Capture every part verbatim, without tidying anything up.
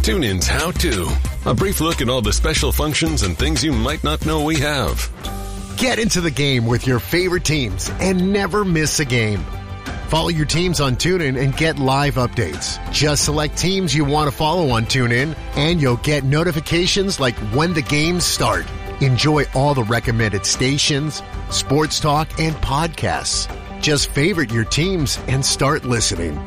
TuneIn's How To. A brief look at all the special functions and things you might not know we have. Get into the game with your favorite teams and never miss a game. Follow your teams on TuneIn and get live updates. Just select teams you want to follow on TuneIn, and you'll get notifications like when the games start. Enjoy all the recommended stations, sports talk, and podcasts. Just favorite your teams and start listening.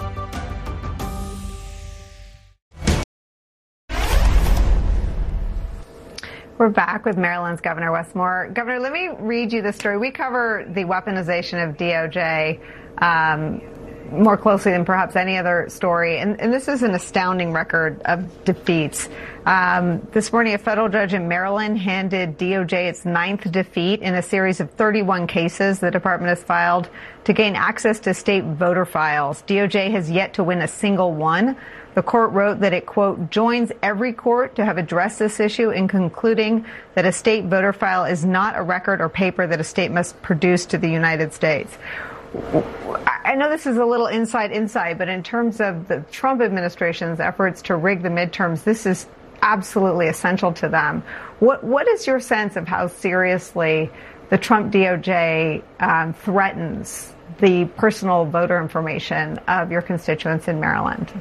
We're back with Maryland's Governor Wes Moore. Governor, let me read you the story. We cover the weaponization of D O J um, more closely than perhaps any other story, and, and this is an astounding record of defeats. Um, this morning, a federal judge in Maryland handed D O J its ninth defeat in a series of thirty-one cases the department has filed to gain access to state voter files. D O J has yet to win a single one. The court wrote that it, quote, joins every court to have addressed this issue in concluding that a state voter file is not a record or paper that a state must produce to the United States. I know this is a little inside inside, but in terms of the Trump administration's efforts to rig the midterms, this is absolutely essential to them. What What is your sense of how seriously the Trump D O J um, threatens the personal voter information of your constituents in Maryland?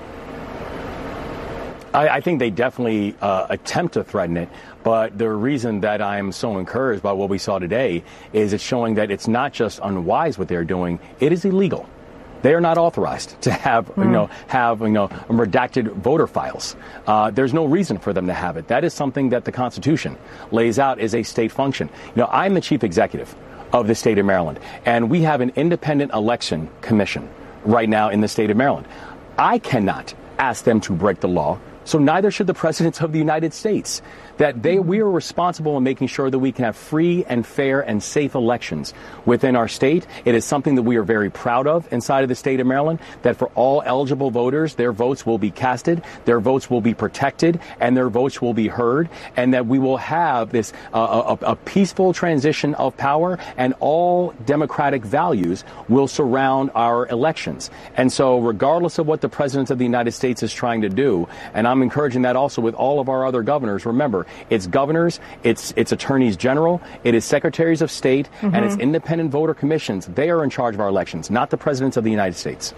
I, I think they definitely uh, attempt to threaten it. But the reason that I'm so encouraged by what we saw today is it's showing that it's not just unwise what they're doing. It is illegal. They are not authorized to have, mm. you know, have, you know, redacted voter files. Uh, there's no reason for them to have it. That is something that the Constitution lays out as a state function. You know, I'm the chief executive of the state of Maryland, and we have an independent election commission right now in the state of Maryland. I cannot ask them to break the law. So neither should the presidents of the United States. That they, we are responsible in making sure that we can have free and fair and safe elections within our state. It is something that we are very proud of inside of the state of Maryland, that for all eligible voters, their votes will be casted, their votes will be protected, and their votes will be heard, and that we will have this uh, a, a peaceful transition of power, and all democratic values will surround our elections. And so regardless of what the president of the United States is trying to do, and I'm encouraging that also with all of our other governors, remember, it's governors, it's it's attorneys general, it is secretaries of state, mm-hmm. and it's independent voter commissions. They are in charge of our elections, not the presidents of the United States.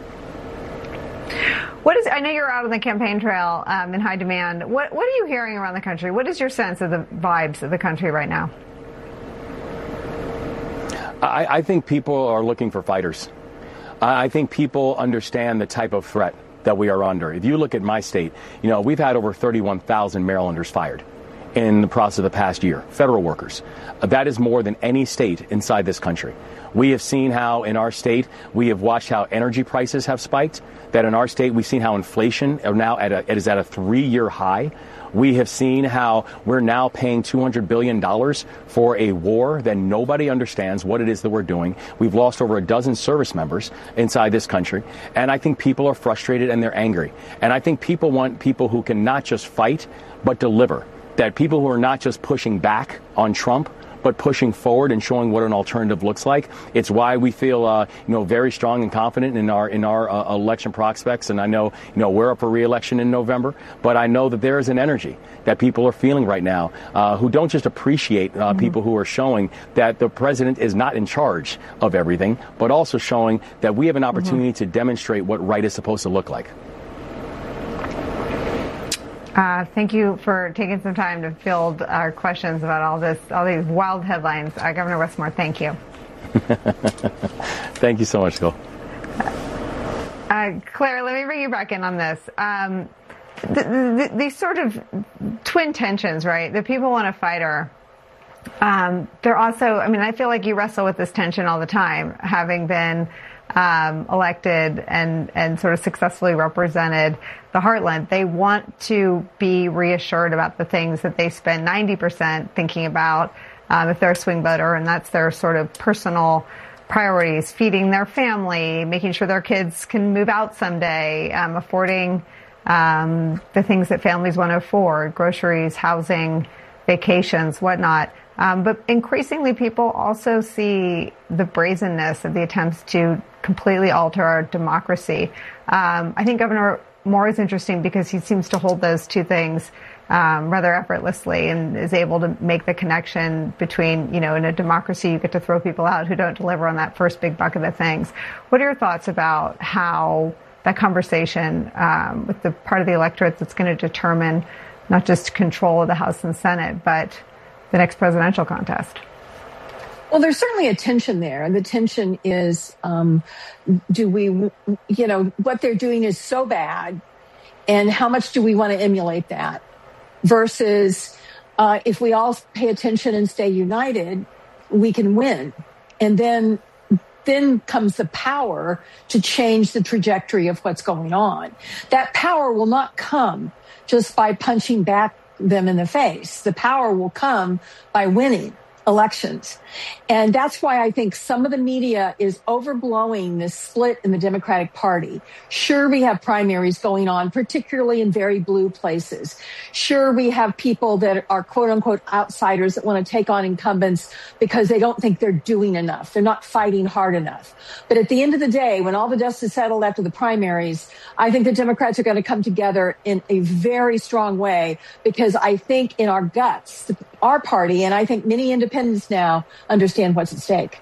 What is? I know you're out on the campaign trail um, in high demand. What What are you hearing around the country? What is your sense of the vibes of the country right now? I, I think people are looking for fighters. I think people understand the type of threat that we are under. If you look at my state, you know, we've had over thirty-one thousand Marylanders fired in the process of the past year, federal workers. Uh, that is more than any state inside this country. We have seen how in our state, we have watched how energy prices have spiked, that in our state, we've seen how inflation are now at a, it is at a three-year high. We have seen how we're now paying two hundred billion dollars for a war that nobody understands what it is that we're doing. We've lost over a dozen service members inside this country. And I think people are frustrated and they're angry. And I think people want people who can not just fight, but deliver. That people who are not just pushing back on Trump, but pushing forward and showing what an alternative looks like. It's why we feel, uh, you know, very strong and confident in our in our uh, election prospects. And I know, you know, we're up for re-election in November, but I know that there is an energy that people are feeling right now, uh, who don't just appreciate uh, mm-hmm. people who are showing that the president is not in charge of everything, but also showing that we have an opportunity mm-hmm. to demonstrate what right is supposed to look like. Uh, thank you for taking some time to field our questions about all this, all these wild headlines. Uh, Governor Wes Moore, thank you. Thank you so much, Nicole. Uh, Claire, let me bring you back in on this. Um, th- th- these sort of twin tensions, right? The people want a fighter. Um, they're also, I mean, I feel like you wrestle with this tension all the time, having been um, elected and, and sort of successfully represented the heartland. They want to be reassured about the things that they spend ninety percent thinking about um, if they're a swing voter, and that's their sort of personal priorities, feeding their family, making sure their kids can move out someday, um, affording um, the things that families want to afford, groceries, housing, vacations, whatnot. Um, but increasingly, people also see the brazenness of the attempts to completely alter our democracy. Um, I think Governor Moore is interesting because he seems to hold those two things um, rather effortlessly and is able to make the connection between, you know, in a democracy, you get to throw people out who don't deliver on that first big bucket of things. What are your thoughts about how that conversation um, with the part of the electorate that's going to determine not just control of the House and Senate, but the next presidential contest? Well, there's certainly a tension there. And the tension is, um, do we, you know, what they're doing is so bad, and how much do we want to emulate that? Versus uh, if we all pay attention and stay united, we can win. And then then comes the power to change the trajectory of what's going on. That power will not come just by punching back them in the face. The power will come by winning elections. And that's why I think some of the media is overblowing this split in the Democratic Party. Sure, we have primaries going on, particularly in very blue places. Sure, we have people that are quote unquote outsiders that want to take on incumbents because they don't think they're doing enough. They're not fighting hard enough. But at the end of the day, when all the dust is settled after the primaries, I think the Democrats are going to come together in a very strong way, because I think in our guts, our party, and I think many independents now, understand what's at stake.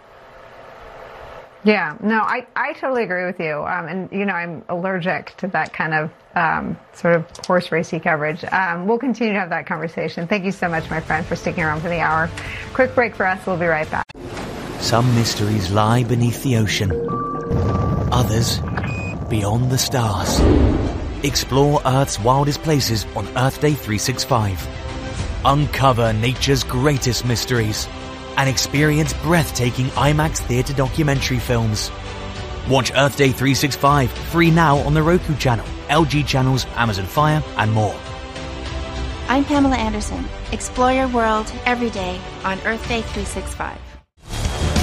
Yeah, no, I, I totally agree with you. Um, and, you know, I'm allergic to that kind of um, sort of horse racy coverage. Um, we'll continue to have that conversation. Thank you so much, my friend, for sticking around for the hour. Quick break for us. We'll be right back. Some mysteries lie beneath the ocean. Others beyond the stars. Explore Earth's wildest places on Earth Day three sixty-five. Uncover nature's greatest mysteries and experience breathtaking IMAX theater documentary films. Watch Earth Day three sixty-five free now on the Roku channel, L G channels, Amazon Fire, and more. I'm Pamela Anderson. Explore your world every day on Earth Day three sixty-five.